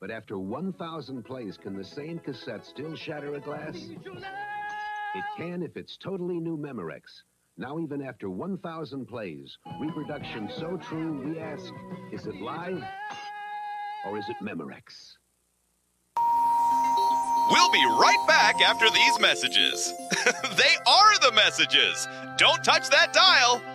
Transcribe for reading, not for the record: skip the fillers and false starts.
But after 1,000 plays, can the same cassette still shatter a glass? It can if it's totally new Memorex. Now, even after 1,000 plays, reproduction so true, we ask, is it live or is it Memorex? We'll be right back after these messages. They are the messages. Don't touch that dial.